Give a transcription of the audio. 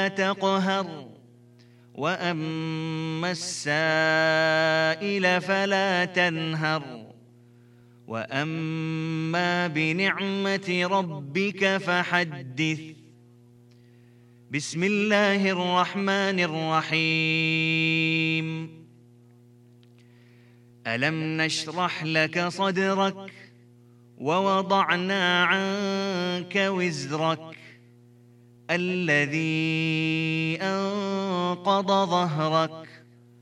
فلا تقهر وأما السائل فلا تنهر وأما بنعمة ربك فحدث. بسم الله الرحمن الرحيم. ألم نشرح لك صدرك ووضعنا عنك وزرك الذي أنقض ظهرك